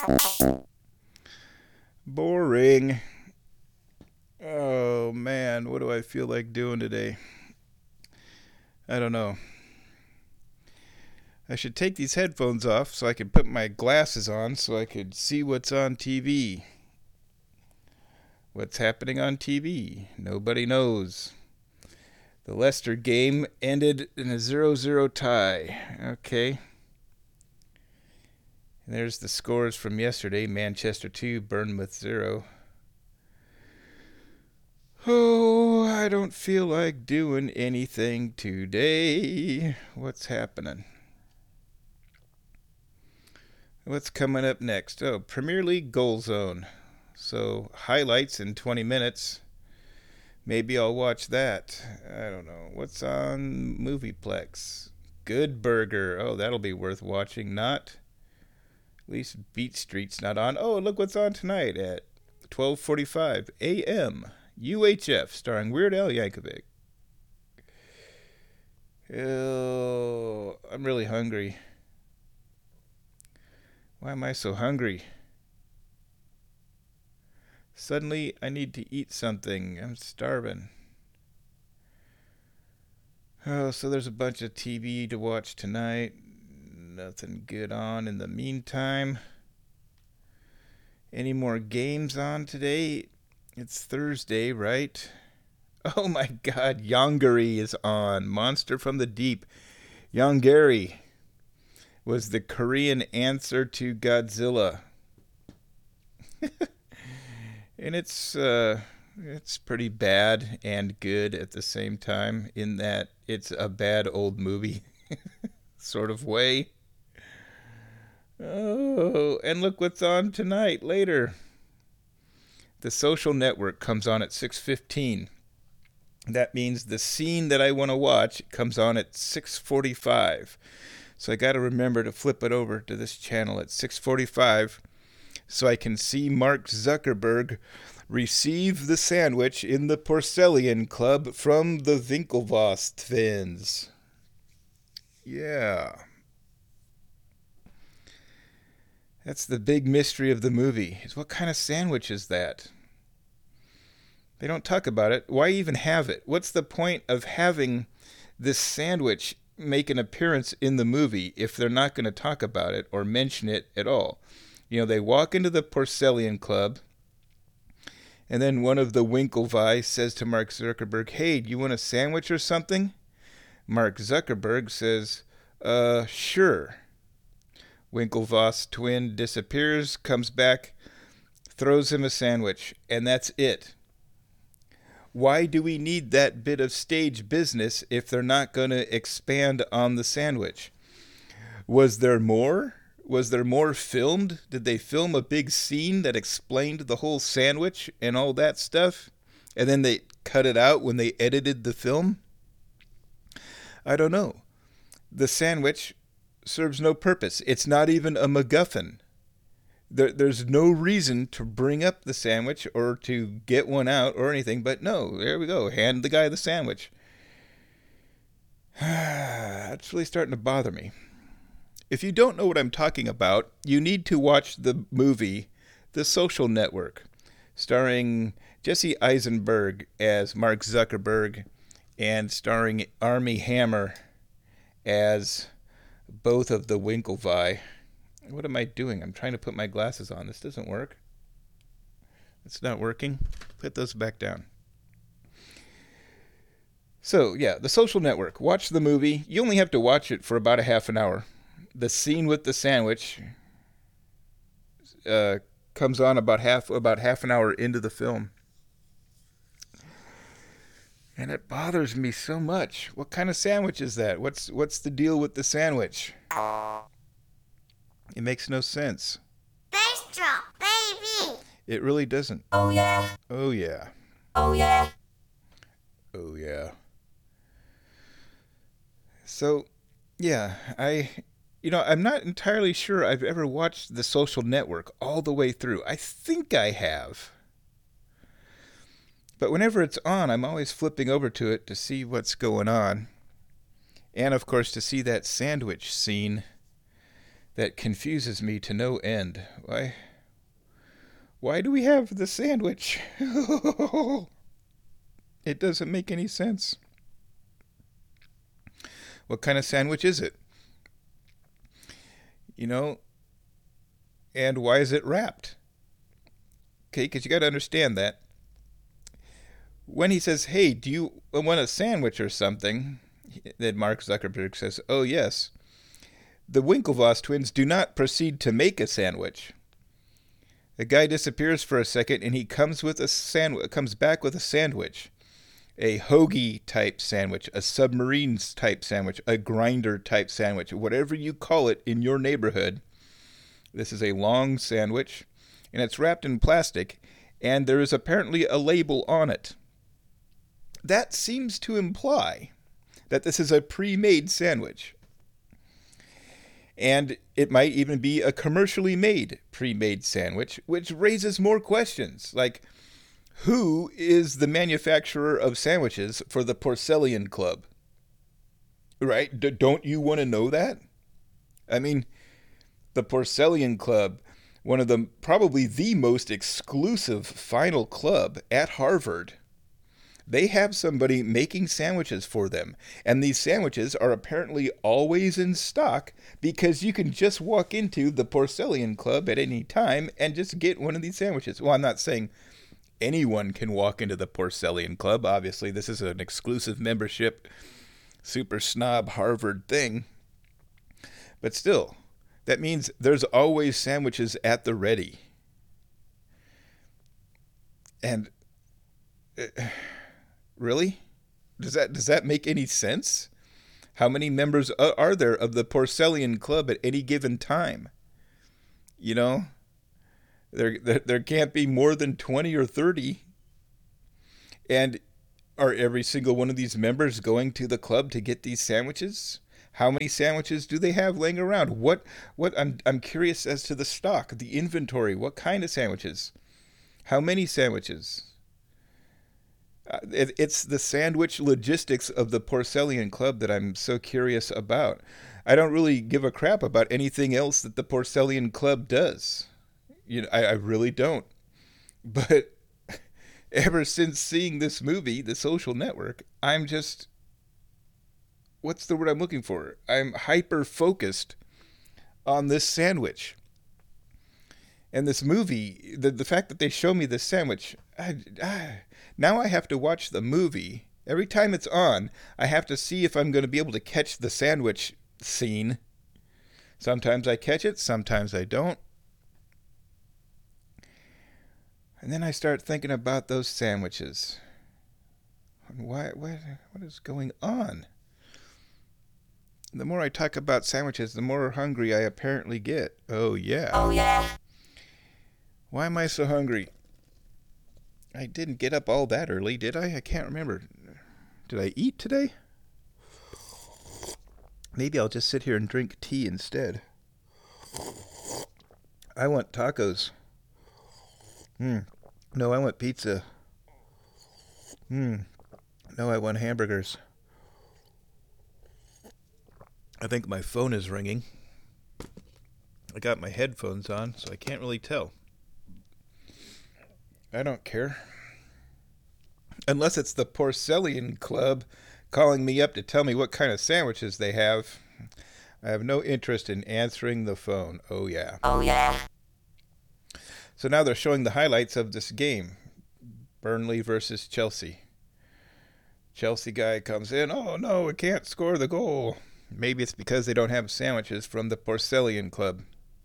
Boring. Oh man, what do I feel like doing today? I don't know. I should take these headphones off so I could put my glasses on so I could see what's on TV. What's happening on TV? Nobody knows. The Leicester game ended in a 0-0 tie. Okay. And there's the scores from yesterday. Manchester 2, Bournemouth 0. Oh, I don't feel like doing anything today. What's happening? What's coming up next? Oh, Premier League Goal Zone. So, highlights in 20 minutes. Maybe I'll watch that. I don't know. What's on Movieplex? Good Burger. Oh, that'll be worth watching. Not. At least Beat Street's not on. Oh, look what's on tonight at 12:45 a.m. UHF, starring Weird Al Yankovic. Oh, I'm really hungry. Why am I so hungry? Suddenly, I need to eat something. I'm starving. Oh, so there's a bunch of TV to watch tonight. Nothing good on in the meantime. Any more games on today? It's Thursday, right? Oh my god, Yongari is on. Monster from the Deep. Yongari was the Korean answer to Godzilla. And it's pretty bad and good at the same time in that it's a bad old movie sort of way. Oh, and look what's on tonight later. The Social Network comes on at 6:15. That means the scene that I want to watch comes on at 6:45. So I got to remember to flip it over to this channel at 6:45 so I can see Mark Zuckerberg receive the sandwich in the Porcelain Club from the Winklevoss twins. Yeah. That's the big mystery of the movie, is what kind of sandwich is that? They don't talk about it. Why even have it? What's the point of having this sandwich make an appearance in the movie if they're not going to talk about it or mention it at all? You know, they walk into the Porcelain Club, and then one of the Winklevi says to Mark Zuckerberg, "Hey, do you want a sandwich or something?" Mark Zuckerberg says, sure. Winklevoss twin disappears, comes back, throws him a sandwich, and that's it. Why do we need that bit of stage business if they're not going to expand on the sandwich? Was there more? Was there more filmed? Did they film a big scene that explained the whole sandwich and all that stuff? And then they cut it out when they edited the film? I don't know. The sandwich serves no purpose. It's not even a MacGuffin. There's no reason to bring up the sandwich or to get one out or anything, but no, there we go. Hand the guy the sandwich. That's really starting to bother me. If you don't know what I'm talking about, you need to watch the movie The Social Network, starring Jesse Eisenberg as Mark Zuckerberg and starring Armie Hammer as both of the Winklevi. What am I doing? I'm trying to put my glasses on. This doesn't work. It's not working. Put those back down. So, yeah, The Social Network. Watch the movie. You only have to watch it for about a half an hour. The scene with the sandwich comes on about half an hour into the film. And it bothers me so much. What kind of sandwich is that? What's the deal with the sandwich? It makes no sense. Bass drum, baby. It really doesn't. Oh yeah. Oh yeah. Oh yeah. Oh yeah. So, yeah, I'm not entirely sure I've ever watched The Social Network all the way through. I think I have. But whenever it's on, I'm always flipping over to it to see what's going on. And, of course, to see that sandwich scene that confuses me to no end. Why do we have the sandwich? It doesn't make any sense. What kind of sandwich is it? And why is it wrapped? Okay, because you got to understand that. When he says, hey, do you want a sandwich or something? Then Mark Zuckerberg says, oh, yes. The Winklevoss twins do not proceed to make a sandwich. The guy disappears for a second, and he comes back with a sandwich. A hoagie type sandwich, a submarines type sandwich, a grinder type sandwich, whatever you call it in your neighborhood. This is a long sandwich, and it's wrapped in plastic, and there is apparently a label on it. That seems to imply that this is a pre-made sandwich. And it might even be a commercially made pre-made sandwich, which raises more questions, like, who is the manufacturer of sandwiches for the Porcellian Club? Right? Don't you want to know that? I mean, the Porcellian Club, one of the probably the most exclusive final club at Harvard, they have somebody making sandwiches for them. And these sandwiches are apparently always in stock because you can just walk into the Porcellian Club at any time and just get one of these sandwiches. Well, I'm not saying anyone can walk into the Porcellian Club. Obviously, this is an exclusive membership, super snob Harvard thing. But still, that means there's always sandwiches at the ready. And really? Does that make any sense? How many members are there of the Porcellian Club at any given time? There can't be more than 20 or 30. And are every single one of these members going to the club to get these sandwiches? How many sandwiches do they have laying around? What I'm curious as to the stock, the inventory. What kind of sandwiches? How many sandwiches? It's the sandwich logistics of the Porcellian Club that I'm so curious about. I don't really give a crap about anything else that the Porcellian Club does. I really don't. But ever since seeing this movie, The Social Network, I'm just... What's the word I'm looking for? I'm hyper-focused on this sandwich. And this movie, the fact that they show me this sandwich, now I have to watch the movie. Every time it's on, I have to see if I'm going to be able to catch the sandwich scene. Sometimes I catch it, sometimes I don't. And then I start thinking about those sandwiches. What is going on? The more I talk about sandwiches, the more hungry I apparently get. Oh, yeah. Oh, yeah. Why am I so hungry? I didn't get up all that early, did I? I can't remember. Did I eat today? Maybe I'll just sit here and drink tea instead. I want tacos. No, I want pizza. No, I want hamburgers. I think my phone is ringing. I got my headphones on, so I can't really tell. I don't care. Unless it's the Porcellian Club calling me up to tell me what kind of sandwiches they have. I have no interest in answering the phone. Oh, yeah. Oh, yeah. So now they're showing the highlights of this game. Burnley versus Chelsea. Chelsea guy comes in. Oh, no, we can't score the goal. Maybe it's because they don't have sandwiches from the Porcellian Club.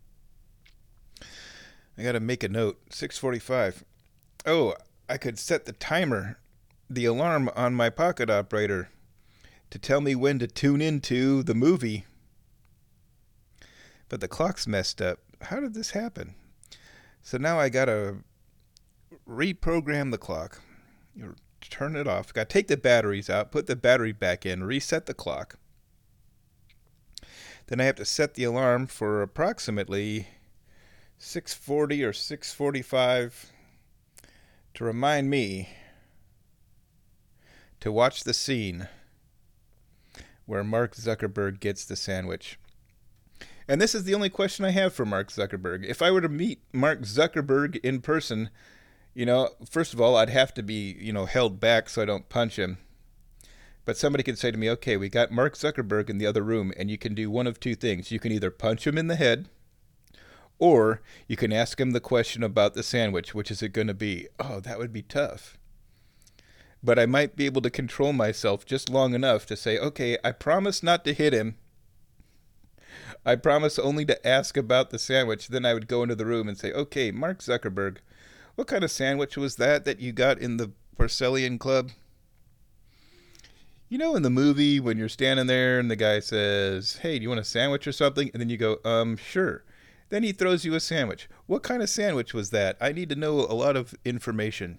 I got to make a note. 6:45. Oh, I could set the timer, the alarm on my pocket operator to tell me when to tune into the movie. But the clock's messed up. How did this happen? So now I got to reprogram the clock, or turn it off. Got to take the batteries out, put the battery back in, reset the clock. Then I have to set the alarm for approximately 6:40 or 6:45 to remind me to watch the scene where Mark Zuckerberg gets the sandwich. And this is the only question I have for Mark Zuckerberg. If I were to meet Mark Zuckerberg in person, first of all, I'd have to be, held back so I don't punch him. But somebody could say to me, okay, we got Mark Zuckerberg in the other room, and you can do one of two things. You can either punch him in the head, or you can ask him the question about the sandwich. Which is it going to be? Oh, that would be tough. But I might be able to control myself just long enough to say, okay, I promise not to hit him. I promise only to ask about the sandwich. Then I would go into the room and say, okay, Mark Zuckerberg, what kind of sandwich was that you got in the Porcellian Club? In the movie when you're standing there and the guy says, hey, do you want a sandwich or something? And then you go, sure. Then he throws you a sandwich. What kind of sandwich was that? I need to know a lot of information.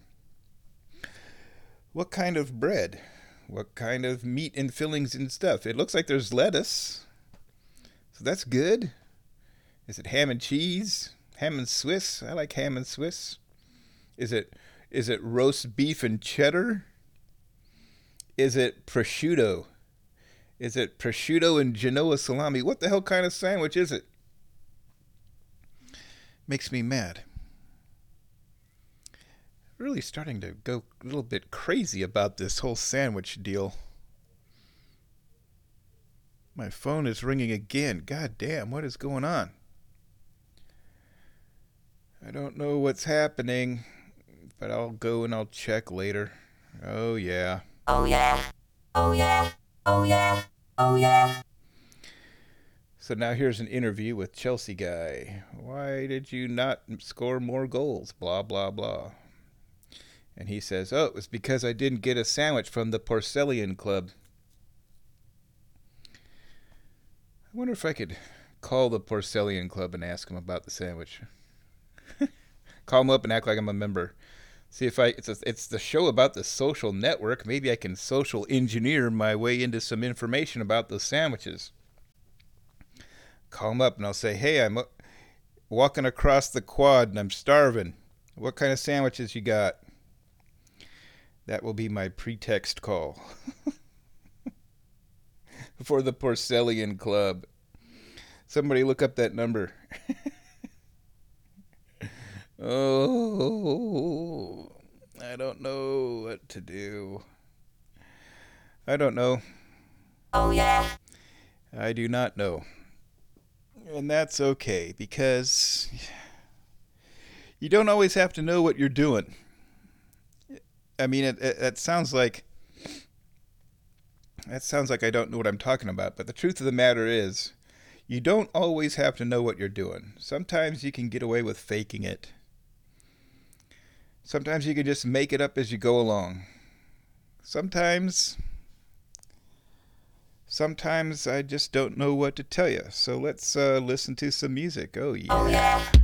What kind of bread? What kind of meat and fillings and stuff? It looks like there's lettuce. So that's good. Is it ham and cheese? Ham and Swiss? I like ham and Swiss. Is it roast beef and cheddar? Is it prosciutto? Is it prosciutto and Genoa salami? What the hell kind of sandwich is it? Makes me mad. Really starting to go a little bit crazy about this whole sandwich deal. My phone is ringing again. God damn, what is going on? I don't know what's happening, but I'll go and I'll check later. Oh yeah. Oh yeah. Oh yeah. Oh yeah. Oh yeah. So now here's an interview with Chelsea Guy. Why did you not score more goals? Blah, blah, blah. And he says, oh, it was because I didn't get a sandwich from the Porcellian Club. I wonder if I could call the Porcellian Club and ask them about the sandwich. Call them up and act like I'm a member. See if it's the show about the social network. Maybe I can social engineer my way into some information about those sandwiches. Call them up and I'll say, hey, I'm walking across the quad and I'm starving. What kind of sandwiches you got? That will be my pretext call. For the Porcellian Club. Somebody look up that number. Oh, I don't know what to do. I don't know. Oh yeah. I do not know. And that's okay, because you don't always have to know what you're doing. I mean, it sounds like I don't know what I'm talking about, but the truth of the matter is, you don't always have to know what you're doing. Sometimes you can get away with faking it. Sometimes you can just make it up as you go along. Sometimes I just don't know what to tell you. So let's listen to some music. Oh yeah. Oh yeah.